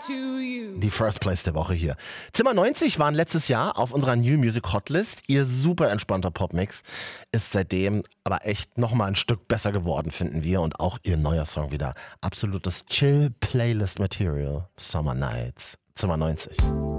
Die First Place der Woche hier. Zimmer 90 waren letztes Jahr auf unserer New Music Hotlist. Ihr super entspannter Popmix ist seitdem aber echt nochmal ein Stück besser geworden, finden wir. Und auch ihr neuer Song wieder. Absolutes Chill-Playlist-Material. Summer Nights. Zimmer 90.